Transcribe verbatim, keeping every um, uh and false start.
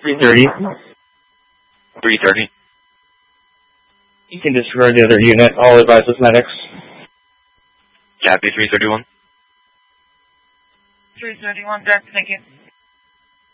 three thirty. three thirty. You can disregard the other unit. I'll advise with medics. Copy, three thirty-one. three thirty-one, Dirk, thank you.